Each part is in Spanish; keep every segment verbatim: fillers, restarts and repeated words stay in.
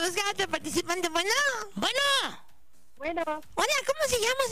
busca a otro participante. Bueno. Bueno. Bueno. Hola, ¿cómo se llama,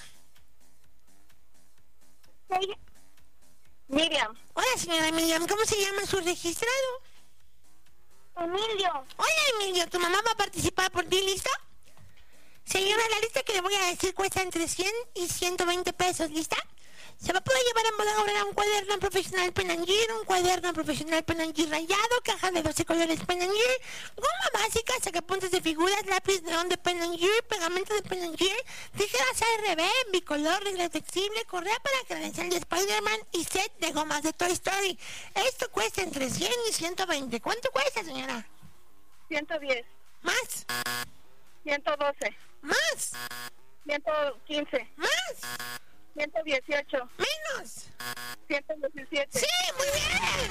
señora? Soy Miriam. Hola, señora Miriam. ¿Cómo se llama su registrado? Emilio. Hola, Emilio. ¿Tu mamá va a participar por ti? ¿Lista? Señora, la lista que le voy a decir cuesta entre cien y ciento veinte pesos. ¿Lista? Se va a poder llevar en Bodega Aurrera un cuaderno profesional Pen and Gear, un cuaderno profesional Pen and Gear rayado, caja de doce colores Pen and Gear, goma básica, sacapuntas de figuras, lápiz neón de Pen and Gear, pegamento de Pen and Gear, tijeras A R B, bicolor, regla flexible, correa para credencial de Spider-Man y set de gomas de Toy Story. Esto cuesta entre cien y ciento veinte. ¿Cuánto cuesta, señora? ciento diez. ¿Más? ciento doce. ¿Más? ciento quince. ¿Más? ciento dieciocho. ¿Menos? ciento diecisiete. ¡Sí, muy bien!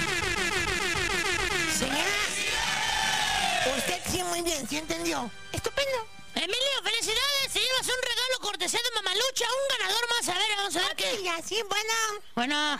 Señora, usted sí, muy bien, ¿sí entendió? ¡Estupendo! Emilio, felicidades. Te llevas un regalo cortesía de Mamalucha, un ganador más. A ver, vamos a ver qué. Y así, bueno. Bueno.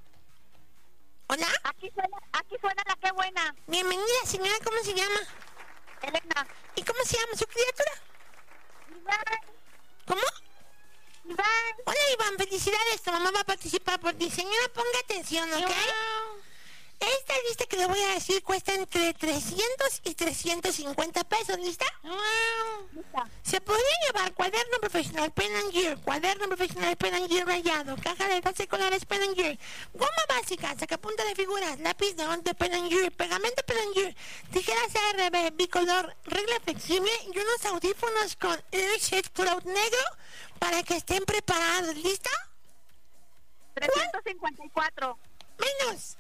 ¿Hola? Aquí suena, aquí suena la que buena. Bienvenida, señora, ¿cómo se llama? Elena. ¿Y cómo se llama su criatura? Iván. ¿Cómo? Iván. Hola, Iván, felicidades, tu mamá va a participar por ti. Señora, ponga atención, ¿ok? Esta lista que le voy a decir cuesta entre trescientos y trescientos cincuenta pesos, ¿lista? Lista. Se podría llevar cuaderno profesional Pen and Gear, cuaderno profesional Pen and Gear rayado, caja de doce colores Pen and Gear, goma básica, sacapunta de figuras, lápiz neón de Pen and Gear, pegamento Pen and Gear, tijeras A R B, bicolor, regla flexible y unos audífonos con Earshed Cloud negro para que estén preparados. ¿Lista? trescientos cincuenta y cuatro. Menos.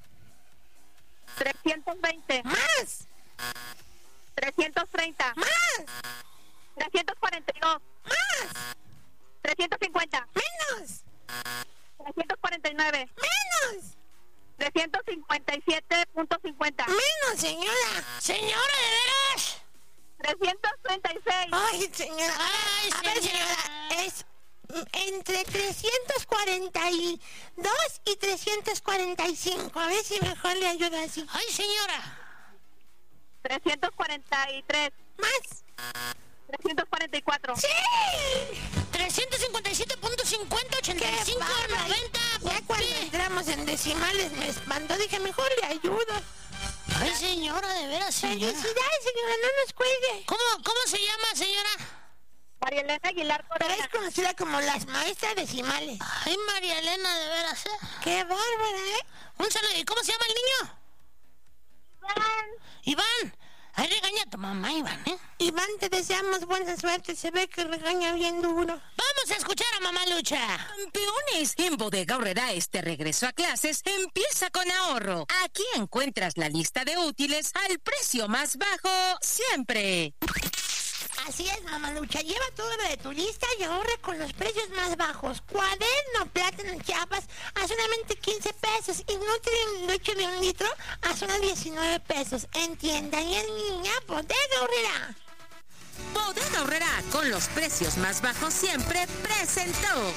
trescientos veinte. Más. trescientos treinta. Más. trescientos cuarenta y dos. Más. trescientos cincuenta. Menos. trescientos cuarenta y nueve. Menos. trescientos cincuenta y siete punto cincuenta. Menos, señora. Señora, ¿de veras? trescientos treinta y seis. Ay, señora. Ay, A ver, señora. señora. Es entre trescientos cuarenta y dos y trescientos cuarenta y cinco. A ver si mejor le ayuda así. Ay, señora. trescientos cuarenta y tres. Más. trescientos cuarenta y cuatro. ¡Sí! trescientos cincuenta y siete punto cincuenta, ochenta y cinco, ¡Qué bárbaro! noventa. Ya cuando Sí. entramos en decimales me espantó. Dije, mejor le ayudo. Ay, señora, de veras, señora. Felicidades, señora, no nos cuelgue. ¿Cómo, cómo se llama, señora? María Elena Aguilar Pero Corona. es conocida como las maestras decimales. Ay, María Elena, de veras, ¿eh? ¡Qué bárbara, eh! Un saludo. ¿Y cómo se llama el niño? Iván. Iván. Ay, regaña a tu mamá, Iván, ¿eh? Iván, te deseamos buena suerte. Se ve que regaña bien duro. Vamos a escuchar a Mamalucha. Campeones, en Bodega Aurrera este regreso a clases empieza con ahorro. Aquí encuentras la lista de útiles al precio más bajo siempre. Así es, Mamalucha. Lleva todo lo de tu lista y ahorra con los precios más bajos. Cuaderno plátano Chiapas a solamente quince pesos. Y Nutri leche de un litro a solo diecinueve pesos. En tienda y en línea, Bodega Aurrera. Bodega Aurrera, con los precios más bajos siempre, presentó.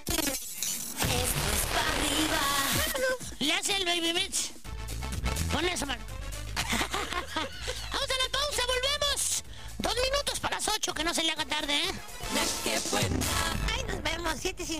Esto es para arriba. Le hace el Baby Mix. Pon eso, mano. Vamos a la pausa, volvemos. Dos minutos para las ocho, que no se le haga tarde, ¿eh? Ay, nos vemos, siete